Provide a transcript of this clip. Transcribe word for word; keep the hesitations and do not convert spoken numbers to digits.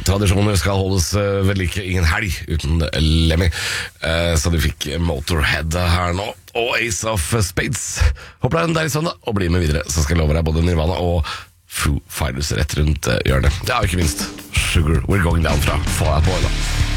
tradisjoner skal holdes uh, ved like, ingen helg uten Lemmy. Uh, så de fikk Motorhead her nå, og Ace of Spades. Håper det er en deilig søndag, og bli med videre, så skal jeg love deg både Nirvana og Foo Fighters rett rundt uh, hjørnet. Ja, ikke minst Sugar We're Going Down fra Fall Out Boy da.